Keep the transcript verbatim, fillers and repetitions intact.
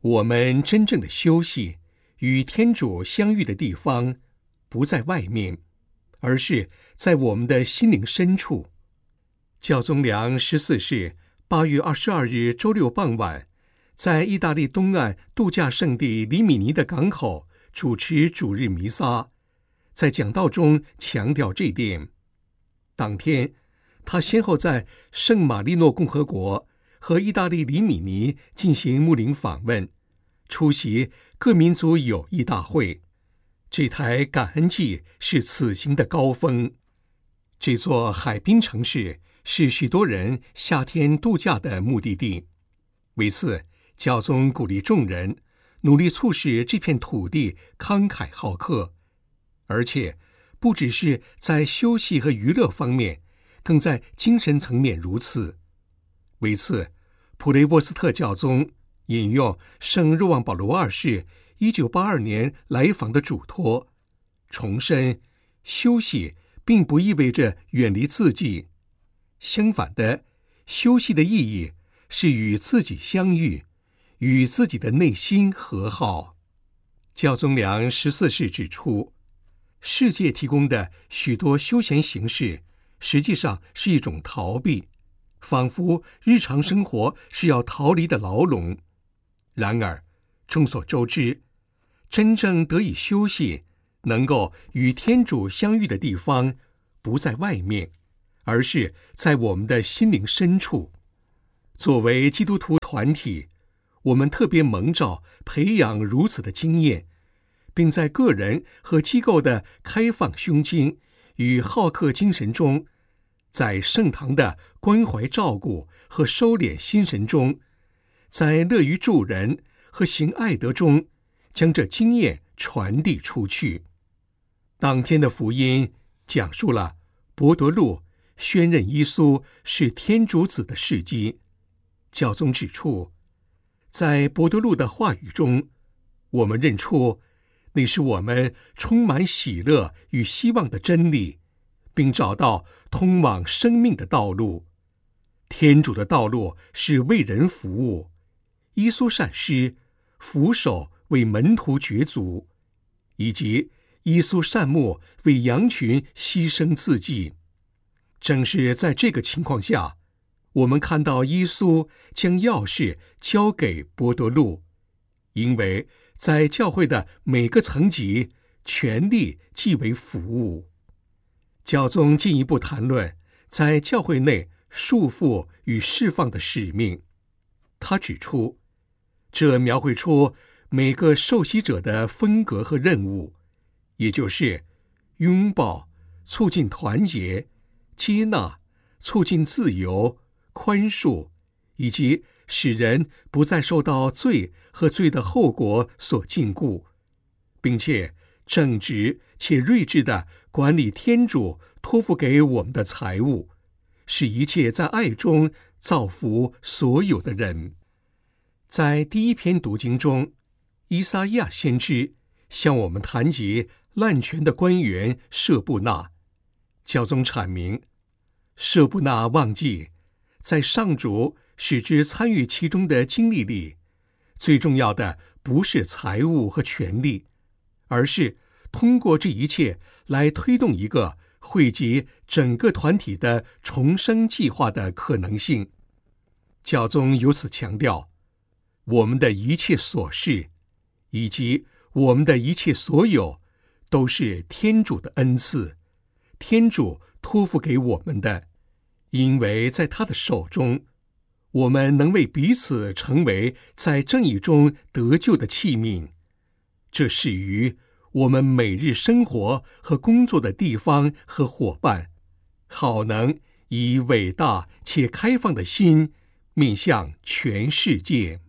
我们真正的休息与天主相遇的地方，不在外面，而是在我们的心灵深处。教宗良十四世八月二十二日周六傍晚，在意大利东岸度假胜地里米尼的港口主持主日弥撒，在讲道中强调这点。当天，他先后在圣马力诺共和国和意大利里米尼进行牧灵访问，出席各民族友谊大会。这台感恩祭是此行的高峰。这座海滨城市是许多人夏天度假的目的地。为此，教宗鼓励众人努力促使这片土地慷慨好客，而且不只是在休息和娱乐方面，更在精神层面如此。为此，普雷沃斯特教宗引用圣若望保罗二世一九八二年来访的嘱托，重申休息并不意味着远离自己，相反的，休息的意义是与自己相遇，与自己的内心和好。教宗良十四世指出，世界提供的许多休闲形式实际上是一种逃避，仿佛日常生活是要逃离的牢笼。然而，众所周知，真正得以休息，能够与天主相遇的地方，不在外面，而是在我们的心灵深处。作为基督徒团体，我们特别蒙召培养如此的经验，并在个人和机构的开放胸襟与好客精神中，在圣堂的关怀照顾和收敛心神中，在乐于助人和行爱德中，将这经验传递出去。当天的福音讲述了伯多禄宣认耶稣是天主子的事迹。教宗指出，在伯多禄的话语中，我们认出那是我们充满喜乐与希望的真理，并找到通往生命的道路。天主的道路是为人服务，耶稣善施，俯首为门徒绝足，以及耶稣善牧为羊群牺牲自己。正是在这个情况下，我们看到耶稣将钥匙交给伯多禄，因为在教会的每个层级，权力即为服务。教宗进一步谈论在教会内束缚与释放的使命。他指出，这描绘出每个受洗者的风格和任务，也就是拥抱、促进团结、接纳、促进自由、宽恕，以及使人不再受到罪和罪的后果所禁锢，并且正直且睿智地管理天主托付给我们的财物，使一切在爱中造福所有的人。在第一篇读经中，依撒意亚先知向我们谈及滥权的官员舍布纳。教宗阐明，舍布纳忘记在上主使之参与其中的经历里，最重要的不是财物和权力，而是通过这一切来推动一个惠及整个团体的重生计划的可能性。教宗由此强调，我们的一切所事，以及我们的一切所有，都是天主的恩赐，天主托付给我们的，因为在他的手中，我们能为彼此成为在正义中得救的器皿。这是于我们每日生活和工作的地方和伙伴，好能以伟大且开放的心面向全世界。